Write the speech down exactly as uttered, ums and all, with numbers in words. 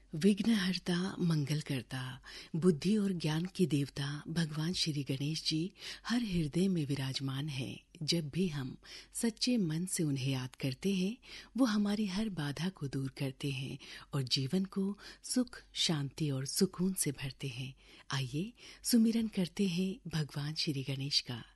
विघ्नहर्ता मंगल करता बुद्धि और ज्ञान के देवता भगवान श्री गणेश जी हर हृदय में विराजमान हैं। जब भी हम सच्चे मन से उन्हें याद करते हैं, वो हमारी हर बाधा को दूर करते हैं और जीवन को सुख, शांति और सुकून से भरते हैं। आइए सुमिरन करते हैं भगवान श्री गणेश का।